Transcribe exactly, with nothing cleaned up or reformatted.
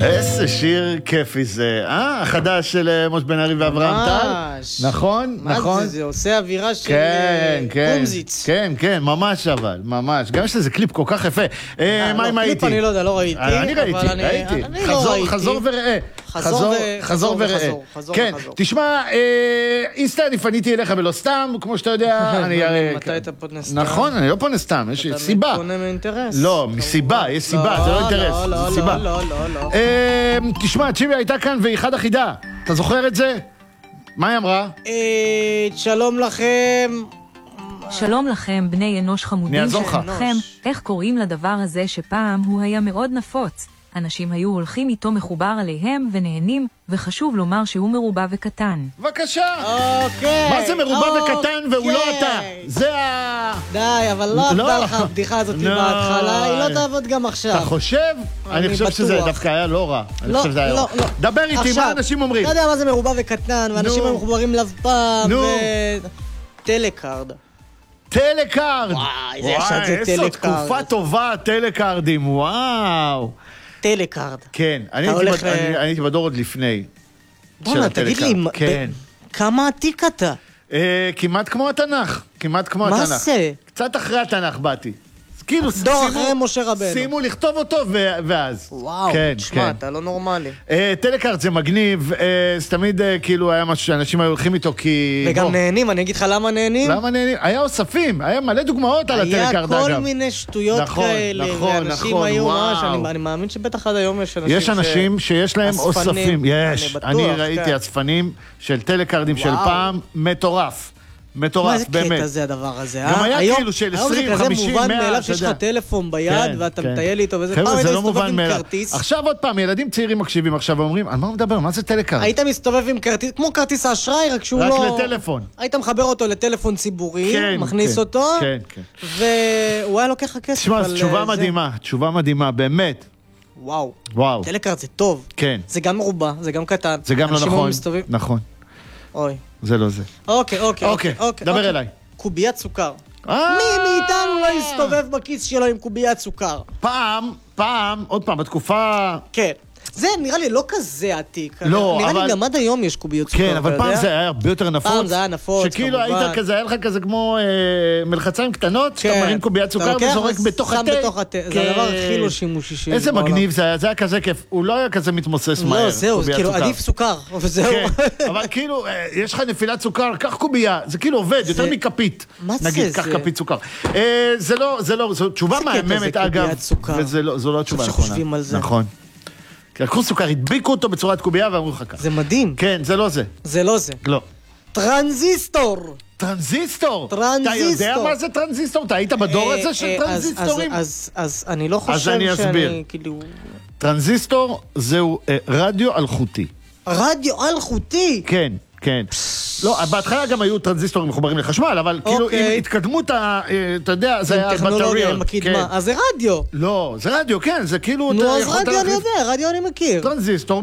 איזה שיר כיפי זה, אה? החדש של משה בן ארי ואברהם טל? ממש. נכון, מה נכון. זה, זה עושה אווירה של כן, כן, קומזיץ. כן, כן, ממש אבל, ממש. גם יש לזה קליפ כל כך יפה. אה, מה אם הייתי? קליפ אני לא יודע, לא ראיתי. אני ראיתי, אבל אני- ראיתי. אני לא חזור- ראיתי. חזור וראה. חזור ו- חזור חזור וראה. וחזור, חזור כן, וחזור. תשמע, אה, איסטה, אני פניתי אליך ולא סתם, כמו שאתה יודע, אני... אה, מתי אתה פונה סתם? נכון, אני לא פונה סתם, יש אתה סיבה. פונה מאינטרס. לא, מסיבה, יש סיבה, זה לא אינטרס, לא, לא, זה סיבה. לא, לא, לא. אה, תשמע, צ'יבי הייתה כאן והיא חד אחידה. אתה זוכר את זה? מה היא אמרה? אה, שלום לכם. שלום לכם, בני אנוש אני חמודים אעזור לך. שלכם. איך קוראים לדבר הזה שפעם הוא היה מאוד נפוץ? אנשים היו הולכים איתו מחובר עליהם ונהנים, וחשוב לומר שהוא מרובע וקטן. בבקשה. אוקיי. מה זה מרובע אוקיי. וקטן והוא לא אתה? זה ה... די, אבל לא לא. עבדה לך הבדיחה הזאת לא. בהתחלה, היא לא תעבוד גם עכשיו. אתה חושב? אני אני חושב שזה בטוח. דווקא היה לא רע. אני לא, חושב שזה היה לא, רע. לא. דבר איתי, עכשיו, מה אנשים אומרים? אתה יודע מה זה מרובע וקטן, ואנשים נו. היו מחוברים אליו פעם, נו. ו... טלקארד. טלקארד. וואי, זה עכשיו זה איזו טלקארד. תקופה טובה, טלקארדים, וואו. טלקארד. כן, אני אתה הייתי הולך בד- ל- אני- אני הייתי בדור עוד לפני. בוא'נה, של תגיד לי, הטלקארד. מה- כן. ב- כמה עתיק אתה? אה, כמעט כמו התנ"ך, כמעט כמו מה התנ"ך. זה? קצת אחרי התנ"ך באתי. אז כאילו, דור סיימו- אחרי משה רבנו. סיימו לכתוב אותו ו- ואז. וואו, כן, תשמע, כן. אתה לא נורמלי. אה, טלקארד זה מגניב, אה, זה תמיד אה, כאילו היה משהו שאנשים היו הולכים איתו כי... וגם בוא, נהנים, אני אגיד לך למה נהנים? למה נהנים? היה אוספים, היה מלא דוגמאות על היה הטלקארד אגב. כל מיני שטויות נכון, כאלה, נכון, ואנשים נכון, היו ממש, וואו. אני- אני מאמין שבטח עד היום יש אנשים יש אנשים שיש להם אספנים, אוספים, יש, אני בטוח, אני ראיתי כן. אספנים של טלקארדים של וואו. פעם, מטורף, מה מטורף, איזה באמת. קטע זה הדבר הזה, גם אה? היה היום- כאילו של עשרים, היום זה חמישים, כזה מובן מאה, מאליו אתה שיש לך יודע. טלפון ביד, כן, ואתה כן. מטייל איתו, וזה חבר'ה, פעם היית זה לא מסתובב מובן עם מאליו. כרטיס. עכשיו עוד פעם, ילדים צעירים מקשיבים עכשיו ואומרים, על מה הוא מדבר? מה זה טלקארד? היית מסתובב עם כרטיס, כמו כרטיס האשראי, רק שהוא רק לא... לטלפון. היית מחבר אותו לטלפון ציבורי, כן, מכניס כן, אותו, כן, כן. והוא היה לוקח לך כסף תשמע, על זו תשובה זה. מדהימה, תשובה מדהימה, באמת. וואו. וואו. טלקארד זה טוב. כן. זה גם מרובע, זה גם קטן. זה גם לא אנשים נכון. היו מסתובבים- נכון. אוי. זה לא זה. אוקיי, אוקיי, אוקיי, אוקיי. דבר אוקיי. אליי. קוביית סוכר. אה! מי מאיתנו לא יסתובב בכיס שלו עם קוביית סוכר? פעם, פעם, עוד פעם, בתקופה... כן. זה נראה לי לא כזה עתיק. לא, נראה אבל- לי גם עד היום יש קוביות סוכר, כן, אתה אבל יודע? פעם זה היה הרבה יותר נפוץ. פעם זה היה נפוץ, שכאילו כמובן. היית כזה, היה לך כזה כמו אה, מלחציים קטנות, שאתה כן. מרים קוביית אתה סוכר לוקח וזורק בתוך התה. שם בתוך התה. זה כן. הדבר הכי לא שימושי שיש איזה בעולם. מגניב זה היה, זה היה כזה כיף. הוא לא היה כזה מתמוסס מהר. לא, זהו, זה קוביית כאילו סוכר. עדיף סוכר, וזהו. כן, אבל כאילו, אה, יש לך נפילת סוכר, קח קובייה, זה כאילו עובד, יותר מכפית. מה זה, נגיד, קח זה? כפית סוכר. אה, זה לא, זה לא, זו תשובה איזה קטע מהממת זה אגב. קוביית סוכר? וזה לא, זו לא התשובה עכשיו הנכונה. שחושבים על זה. נכון. כי לקחו סוכר, הדביקו אותו בצורת קובייה ואמרו לך ככה. זה מדהים. כן, זה לא זה. זה לא זה. לא. טרנזיסטור. טרנזיסטור. טרנזיסטור. אתה יודע מה זה טרנזיסטור? אתה היית בדור אה, הזה של אה, אז- טרנזיסטורים? אז- אז אז אני לא חושב אני אסביר. שאני, כאילו... טרנזיסטור זהו אה, רדיו אלחוטי. רדיו אלחוטי. כן, כן. לא, בהתחלה גם היו טרנזיסטורים מחוברים לחשמל, אבל כאילו אוקיי. עם התקדמות, ה- אה, אתה יודע, זה היה עם טכנולוגיה, בטריות. עם הקדמה. כן. אז זה רדיו. לא, זה רדיו, כן, זה כאילו... אתה נו, אז יכולת רדיו אני להחליף- יודע, רדיו אני מכיר. טרנזיסטור